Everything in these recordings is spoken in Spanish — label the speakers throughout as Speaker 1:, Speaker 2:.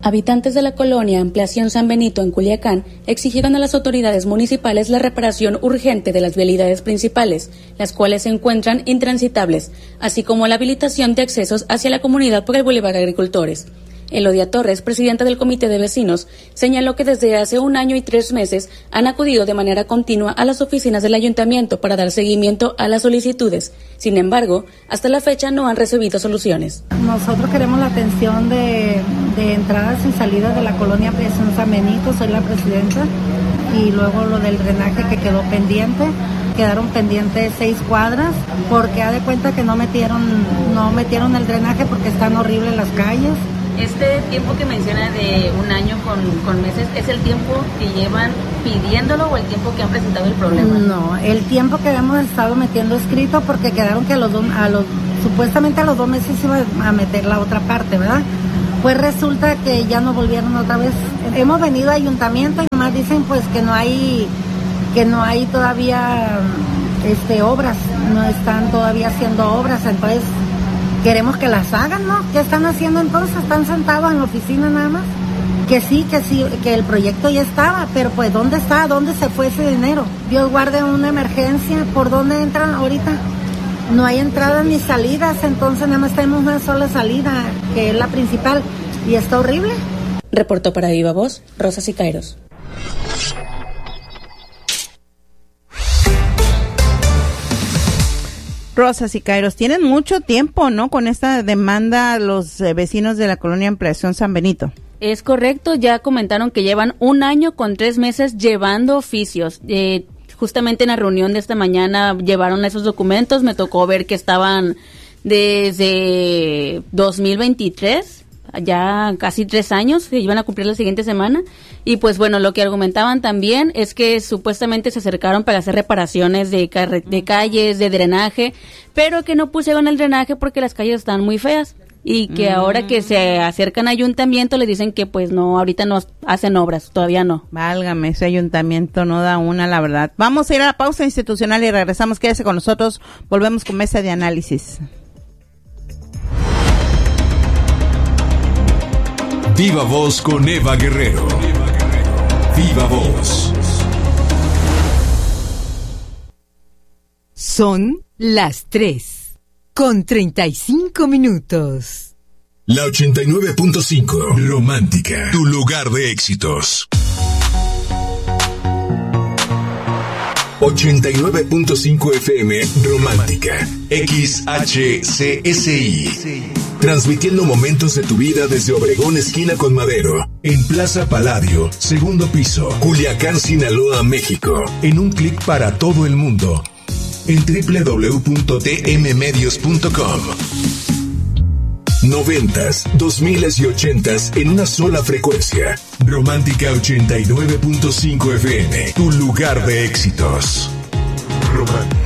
Speaker 1: Habitantes de la colonia Ampliación San Benito en Culiacán exigieron a las autoridades municipales la reparación urgente de las vialidades principales, las cuales se encuentran intransitables, así como la habilitación de accesos hacia la comunidad por el Boulevard Agricultores. Elodia Torres, presidenta del Comité de Vecinos, señaló que desde hace 1 año y 3 meses han acudido de manera continua a las oficinas del ayuntamiento para dar seguimiento a las solicitudes. Sin embargo, hasta la fecha no han recibido soluciones.
Speaker 2: Nosotros queremos la atención de entradas y salidas de la colonia Ampliación San Benito, soy la presidenta, y luego lo del drenaje que quedó pendiente. Quedaron pendientes 6 cuadras porque haz de cuenta que no metieron el drenaje porque están horribles las calles.
Speaker 1: Este tiempo que menciona de 1 año con meses, ¿es el tiempo que llevan pidiéndolo o el tiempo que han presentado el problema?
Speaker 2: No, el tiempo que hemos estado metiendo escrito porque quedaron que supuestamente a los 2 meses iba a meter la otra parte, ¿verdad? Pues resulta que ya no volvieron otra vez. Hemos venido a ayuntamiento y nomás dicen pues que no hay todavía obras, no están todavía haciendo obras, entonces queremos que las hagan, ¿no? ¿Qué están haciendo entonces? ¿Están sentados en la oficina nada más? Que sí, que el proyecto ya estaba, pero pues ¿dónde está? ¿Dónde se fue ese dinero? Dios guarde una emergencia, ¿por dónde entran ahorita? No hay entradas ni salidas, entonces nada más tenemos una sola salida, que es la principal, y está horrible.
Speaker 1: Reportó para Viva Voz, Rosa Siqueiros.
Speaker 3: Rosas y Kairos, tienen mucho tiempo, ¿no?, con esta demanda los vecinos de la colonia Ampliación San Benito.
Speaker 1: Es correcto, ya comentaron que llevan 1 año con 3 meses llevando oficios. Justamente en la reunión de esta mañana llevaron esos documentos, me tocó ver que estaban desde 2023, ya casi 3 años, que iban a cumplir la siguiente semana. Y pues bueno, lo que argumentaban también es que supuestamente se acercaron para hacer reparaciones de calles, de drenaje, pero que no pusieron el drenaje porque las calles están muy feas. Y que ahora que se acercan a ayuntamiento les dicen que pues no, ahorita no hacen obras, todavía no.
Speaker 3: Válgame, ese ayuntamiento no da una, la verdad. Vamos a ir a la pausa institucional y regresamos. Quédese con nosotros, volvemos con Mesa de Análisis.
Speaker 4: Viva Voz con Eva Guerrero. Viva Voz.
Speaker 5: Son las 3:35.
Speaker 4: La 89.5, Romántica, tu lugar de éxitos. 89.5 FM, Romántica, XHCSI. Transmitiendo momentos de tu vida desde Obregón, esquina con Madero, en Plaza Palladio, 2º piso, Culiacán, Sinaloa, México. En un clic para todo el mundo, en www.tmmedios.com. 90s, 2000s y 80s en una sola frecuencia. Romántica 89.5 FM, tu lugar de éxitos. Romántica.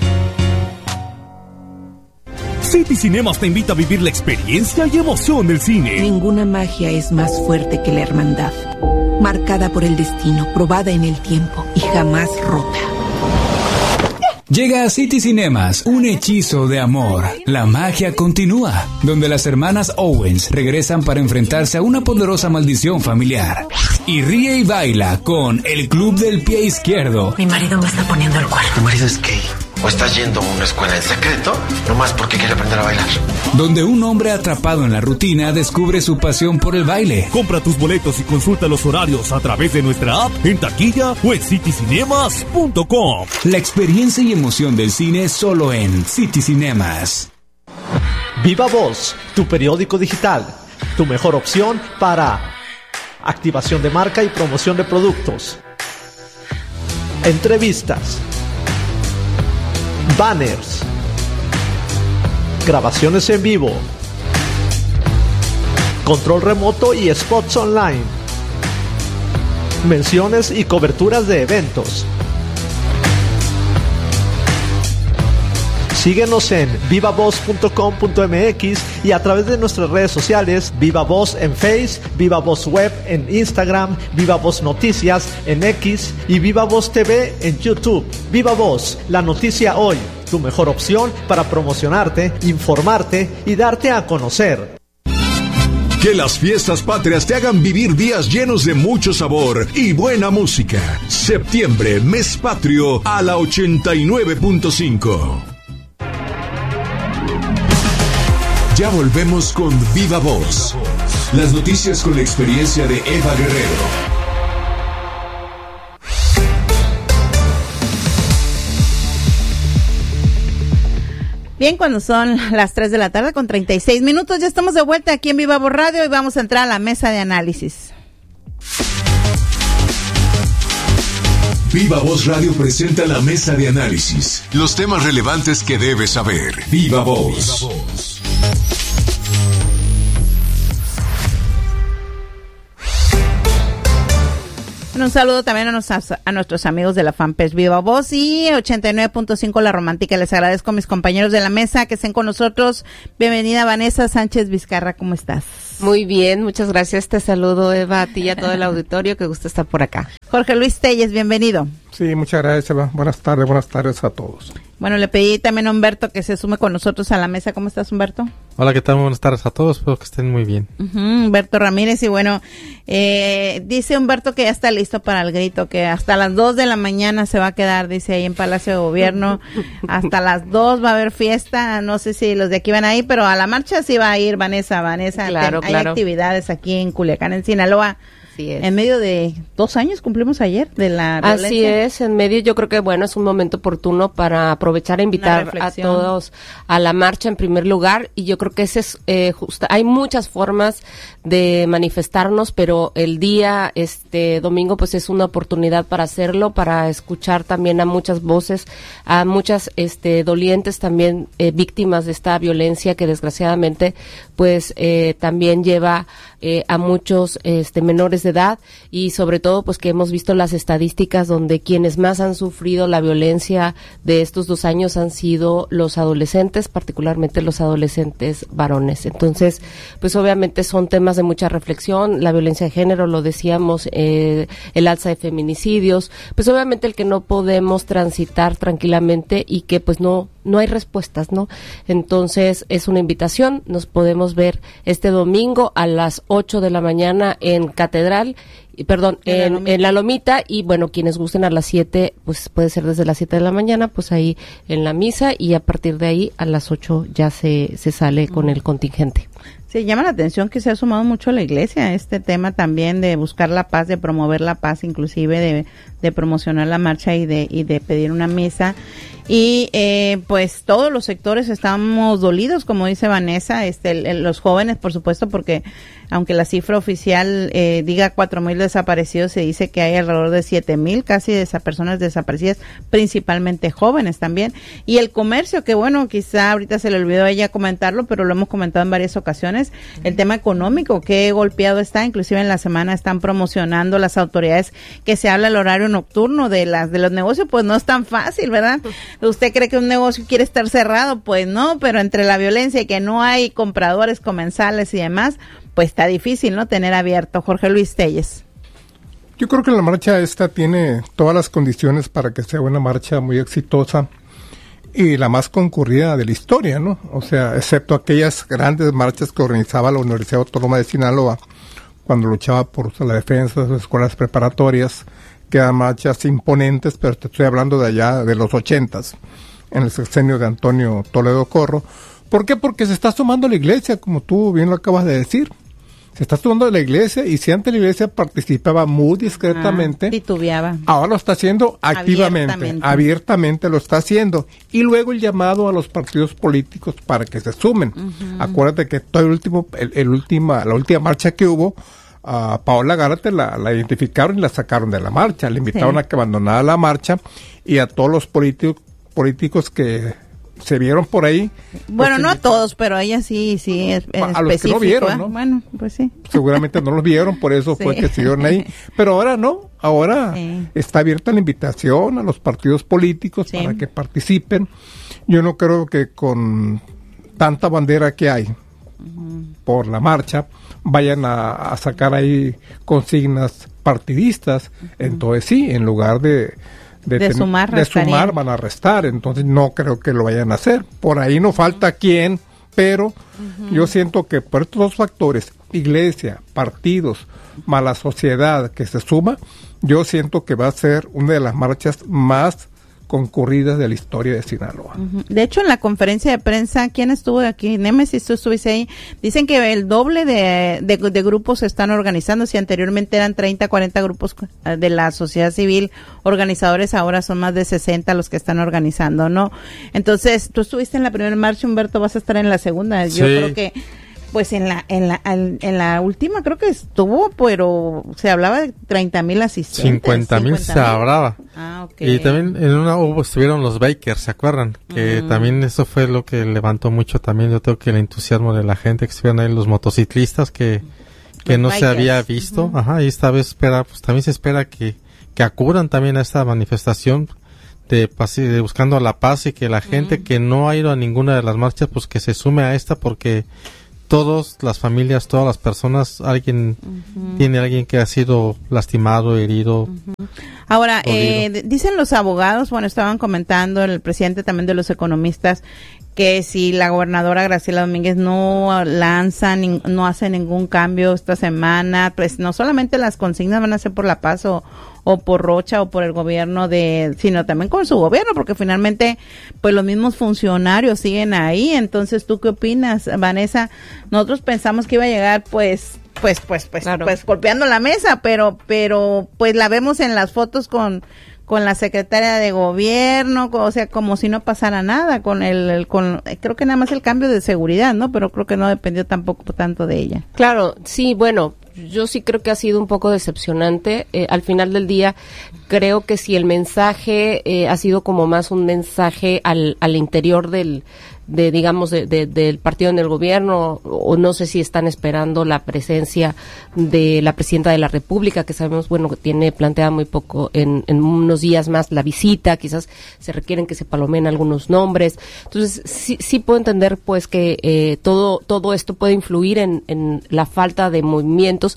Speaker 6: City Cinemas te invita a vivir la experiencia y emoción del cine.
Speaker 7: Ninguna magia es más fuerte que la hermandad, marcada por el destino, probada en el tiempo y jamás rota.
Speaker 8: Llega a City Cinemas, un hechizo de amor. La magia continúa, donde las hermanas Owens regresan para enfrentarse a una poderosa maldición familiar. Y ríe y baila con El Club del Pie Izquierdo.
Speaker 7: Mi marido me está poniendo el cuerno.
Speaker 9: ¿Tu marido es gay? ¿O estás yendo a una escuela en secreto? Nomás porque quiere aprender a bailar.
Speaker 8: Donde un hombre atrapado en la rutina descubre su pasión por el baile.
Speaker 6: Compra tus boletos y consulta los horarios a través de nuestra app, en taquilla o en citycinemas.com.
Speaker 8: La experiencia y emoción del cine solo en City Cinemas.
Speaker 10: Viva Voz, tu periódico digital. Tu mejor opción para activación de marca y promoción de productos. Entrevistas. Banners, grabaciones en vivo, control remoto y spots online, menciones y coberturas de eventos. Síguenos en vivavoz.com.mx y a través de nuestras redes sociales, Viva Voz en Face, Viva Voz Web en Instagram, Viva Voz Noticias en X y Viva Voz TV en YouTube. Viva Voz, la noticia hoy, tu mejor opción para promocionarte, informarte y darte a conocer.
Speaker 4: Que las fiestas patrias te hagan vivir días llenos de mucho sabor y buena música. Septiembre, mes patrio a la 89.5. Ya volvemos con Viva Voz. Las noticias con la experiencia de Eva Guerrero.
Speaker 3: Bien, cuando son las 3 de la tarde con 36 minutos, ya estamos de vuelta aquí en Viva Voz Radio y vamos a entrar a la mesa de análisis.
Speaker 4: Viva Voz Radio presenta la mesa de análisis. Los temas relevantes que debes saber. Viva Voz.
Speaker 3: Un saludo también a nuestros amigos de la fanpage Viva Voz y 89.5 La Romántica. Les agradezco a mis compañeros de la mesa que estén con nosotros. Bienvenida Vanessa Sánchez Vizcarra, ¿cómo estás?
Speaker 11: Muy bien, muchas gracias. Te saludo, Eva, a ti y a todo el auditorio, que gusta estar por acá.
Speaker 3: Jorge Luis Telles, bienvenido.
Speaker 12: Sí, muchas gracias, Eva. Buenas tardes a todos.
Speaker 3: Bueno, le pedí también a Humberto que se sume con nosotros a la mesa. ¿Cómo estás, Humberto?
Speaker 13: Hola, ¿qué tal? Buenas tardes a todos, espero que estén muy bien.
Speaker 3: Humberto Ramírez, y bueno, dice Humberto que ya está listo para el grito, que hasta las 2 de la mañana se va a quedar, dice ahí en Palacio de Gobierno, hasta las 2 va a haber fiesta, no sé si los de aquí van a ir, pero a la marcha sí va a ir Vanessa,
Speaker 11: claro,
Speaker 3: hay actividades aquí en Culiacán, en Sinaloa. En medio de 2 años cumplimos ayer de la violencia.
Speaker 11: Así es, en medio yo creo que bueno, es un momento oportuno para aprovechar e invitar a todos a la marcha en primer lugar, y yo creo que ese es hay muchas formas de manifestarnos, pero el día domingo pues es una oportunidad para hacerlo, para escuchar también a muchas voces, a muchas dolientes también víctimas de esta violencia que desgraciadamente pues también lleva a muchos menores de edad, y sobre todo pues que hemos visto las estadísticas donde quienes más han sufrido la violencia de estos 2 años han sido los adolescentes, particularmente los adolescentes varones. Entonces, pues obviamente son temas de mucha reflexión, la violencia de género, lo decíamos, el alza de feminicidios, pues obviamente el que no podemos transitar tranquilamente y que pues no hay respuestas, ¿no? Entonces es una invitación, nos podemos ver este domingo a las 8 de la mañana en Catedral, en la Lomita, y bueno, quienes gusten a las 7, pues puede ser desde las 7 de la mañana, pues ahí en la misa, y a partir de ahí a las 8 ya se sale con el contingente.
Speaker 3: Sí, llama la atención que se ha sumado mucho la iglesia a este tema también de buscar la paz, de promover la paz, inclusive de promocionar la marcha y de pedir una misa. Y pues todos los sectores estamos dolidos, como dice Vanessa, los jóvenes, por supuesto, porque aunque la cifra oficial diga 4,000 desaparecidos, se dice que hay alrededor de 7,000 casi de esas personas desaparecidas, principalmente jóvenes también. Y el comercio, que bueno, quizá ahorita se le olvidó a ella comentarlo, pero lo hemos comentado en varias ocasiones, el tema económico, que golpeado está, inclusive en la semana están promocionando las autoridades que se habla el horario nocturno de los negocios, pues no es tan fácil, ¿verdad? ¿Usted cree que un negocio quiere estar cerrado? Pues no, pero entre la violencia y que no hay compradores comensales y demás, pues está difícil, ¿no?, tener abierto. Jorge Luis Telles.
Speaker 12: Yo creo que la marcha esta tiene todas las condiciones para que sea una marcha muy exitosa y la más concurrida de la historia, ¿no? O sea, excepto aquellas grandes marchas que organizaba la Universidad Autónoma de Sinaloa cuando luchaba por la defensa de las escuelas preparatorias, que eran marchas imponentes, pero te estoy hablando de allá de los 80s, en el sexenio de Antonio Toledo Corro. ¿Por qué? Porque se está sumando la iglesia, como tú bien lo acabas de decir. Se está sumando la iglesia, y si antes la iglesia participaba muy discretamente,
Speaker 3: titubeaba.
Speaker 12: Ahora lo está haciendo activamente, abiertamente lo está haciendo. Y luego el llamado a los partidos políticos para que se sumen. Acuérdate que todo la última marcha que hubo, a Paola Gárate la identificaron y la sacaron de la marcha, le invitaron a que abandonara la marcha, y a todos los políticos que se vieron por ahí.
Speaker 3: Bueno, pues, no a todos, pero a ella sí es
Speaker 12: a los que no vieron, ¿no?
Speaker 3: Bueno, pues sí.
Speaker 12: Seguramente no los vieron, por eso fue que siguieron ahí. Pero ahora no, ahora está abierta la invitación a los partidos políticos para que participen. Yo no creo que con tanta bandera que hay por la marcha vayan a sacar ahí consignas partidistas. Entonces sí, en lugar de sumar van a restar, entonces no creo que lo vayan a hacer. Por ahí no falta quién, pero yo siento que por estos dos factores iglesia, partidos, más la sociedad que se suma, yo siento que va a ser una de las marchas más concurridas de la historia de Sinaloa.
Speaker 3: De hecho, en la conferencia de prensa, ¿quién estuvo aquí? Nemesis, tú estuviste ahí. Dicen que el doble de grupos se están organizando. Si anteriormente eran 30, 40 grupos de la sociedad civil organizadores, ahora son más de 60 los que están organizando, ¿no? Entonces, tú estuviste en la primera marcha, Humberto, vas a estar en la segunda. Yo creo que pues en la última creo que estuvo, pero se hablaba de 30,000 asistentes.
Speaker 13: 50,000 se hablaba.
Speaker 3: Okay.
Speaker 13: Y también en una estuvieron los Bakers, ¿se acuerdan? Que también eso fue lo que levantó mucho también, yo creo que el entusiasmo de la gente, que estuvieron ahí los motociclistas que no bikers se había visto. Y esta vez también se espera que acudan también a esta manifestación de buscando la paz, y que la gente que no ha ido a ninguna de las marchas, pues que se sume a esta, porque todas las familias, todas las personas, tiene alguien que ha sido lastimado, herido.
Speaker 3: Ahora, dicen los abogados, estaban comentando el presidente también de los economistas, que si la gobernadora Graciela Domínguez no no hace ningún cambio esta semana, pues no solamente las consignas van a ser por la paz o por Rocha o por el gobierno sino también con su gobierno, porque finalmente pues los mismos funcionarios siguen ahí. Entonces, ¿tú qué opinas, Vanessa? Nosotros pensamos que iba a llegar pues golpeando la mesa, pero pues la vemos en las fotos con la secretaria de gobierno, o sea, como si no pasara nada creo que nada más el cambio de seguridad, ¿no? Pero creo que no dependió tampoco tanto de ella.
Speaker 11: Claro, sí, bueno, yo sí creo que ha sido un poco decepcionante. Al final del día, creo que si el mensaje ha sido como más un mensaje al interior del partido en el gobierno, o no sé si están esperando la presencia de la presidenta de la República, que sabemos, que tiene planteada muy poco, en unos días más la visita, quizás se requieren que se palomen algunos nombres. Entonces, sí puedo entender, pues, que todo esto puede influir en la falta de movimientos.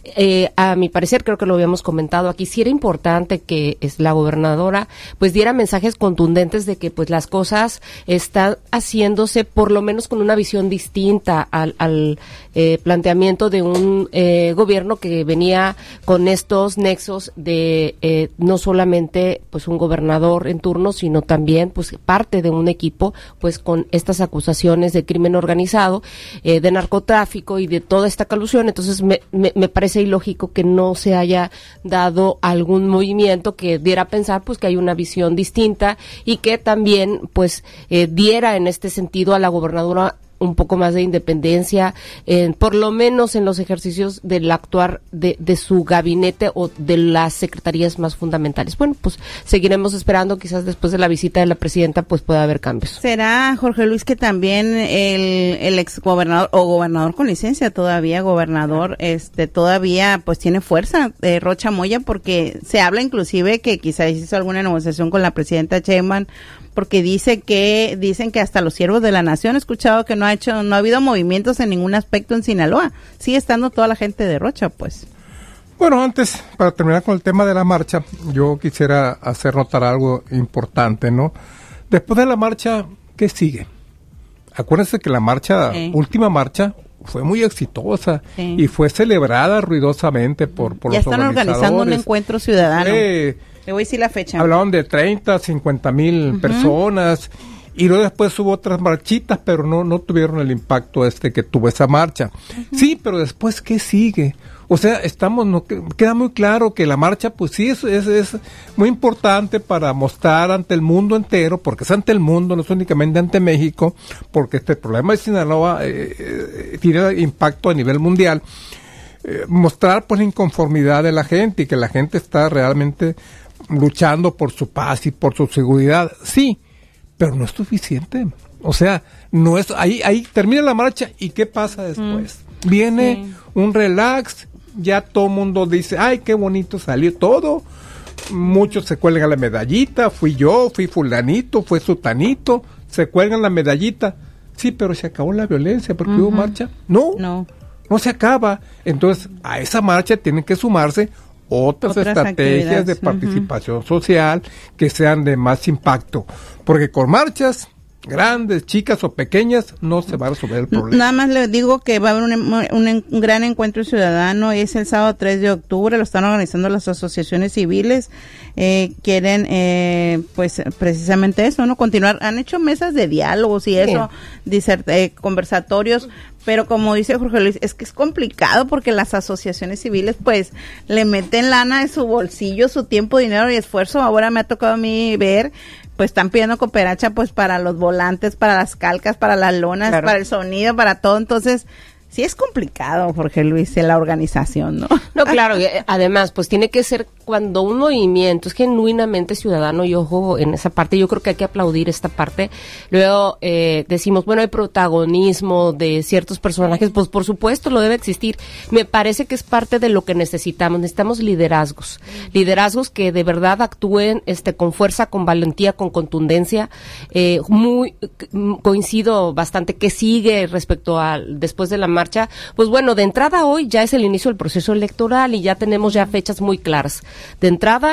Speaker 11: A mi parecer, creo que lo habíamos comentado aquí, sí era importante que la gobernadora, pues, diera mensajes contundentes de que, pues, las cosas están haciéndose por lo menos con una visión distinta al planteamiento de un gobierno que venía con estos nexos de no solamente pues un gobernador en turno, sino también pues parte de un equipo pues con estas acusaciones de crimen organizado, de narcotráfico y de toda esta colusión. Entonces me parece ilógico que no se haya dado algún movimiento que diera a pensar pues que hay una visión distinta, y que también pues diera en este sentido a la gobernadora un poco más de independencia, por lo menos en los ejercicios del actuar de su gabinete o de las secretarías más fundamentales. Bueno, pues seguiremos esperando, quizás después de la visita de la presidenta pues pueda haber cambios.
Speaker 3: ¿Será, Jorge Luis, que también el exgobernador o gobernador con licencia todavía, todavía pues tiene fuerza, Rocha Moya, porque se habla inclusive que quizás hizo alguna negociación con la presidenta Sheinbaum, porque dicen que hasta los siervos de la nación, he escuchado que no ha habido movimientos en ningún aspecto en Sinaloa, sigue estando toda la gente de Rocha, pues.
Speaker 12: Bueno, antes, para terminar con el tema de la marcha, yo quisiera hacer notar algo importante, ¿no? Después de la marcha, ¿qué sigue? Acuérdense que la última marcha, fue muy exitosa y fue celebrada ruidosamente por los organizadores.
Speaker 3: Ya están organizando un encuentro ciudadano. Le voy a decir la fecha.
Speaker 12: Hablaban de 30, 50,000 personas, y luego después hubo otras marchitas, pero no tuvieron el impacto que tuvo esa marcha. Sí, pero después, ¿qué sigue? O sea, queda muy claro que la marcha, pues sí, es muy importante para mostrar ante el mundo entero, porque es ante el mundo, no es únicamente ante México, porque este problema de Sinaloa tiene impacto a nivel mundial. Mostrar pues la inconformidad de la gente, y que la gente está realmente luchando por su paz y por su seguridad, sí, pero no es suficiente. O sea, no es ahí termina la marcha, y ¿qué pasa después? Viene un relax, ya todo el mundo dice, ay, qué bonito salió todo, muchos se cuelgan la medallita, fui fulanito, fue sutanito, se cuelgan la medallita, sí, pero se acabó la violencia porque hubo marcha. No se acaba. Entonces, a esa marcha tienen que sumarse otras estrategias de participación social que sean de más impacto, porque con marchas grandes, chicas o pequeñas, no se va a resolver el problema.
Speaker 3: Nada más le digo que va a haber un gran encuentro ciudadano, y es el sábado 3 de octubre, lo están organizando las asociaciones civiles, quieren pues precisamente eso, ¿no? Continuar, han hecho mesas de diálogos y eso, conversatorios, pero como dice Jorge Luis, es que es complicado porque las asociaciones civiles pues le meten lana de su bolsillo, su tiempo, dinero y esfuerzo. Ahora me ha tocado a mí ver, pues están pidiendo cooperacha pues para los volantes, para las calcas, para las lonas, para el sonido, para todo. Entonces, sí es complicado, Jorge Luis, la organización, ¿no?
Speaker 11: No, claro, además, pues tiene que ser cuando un movimiento es genuinamente ciudadano, y ojo en esa parte, yo creo que hay que aplaudir esta parte. Luego decimos, bueno, hay protagonismo de ciertos personajes, pues por supuesto lo debe existir. Me parece que es parte de lo que necesitamos liderazgos que de verdad actúen con fuerza, con valentía, con contundencia. Coincido bastante que sigue respecto a después de la marcha. Pues bueno, de entrada hoy ya es el inicio del proceso electoral y ya tenemos ya fechas muy claras. De entrada,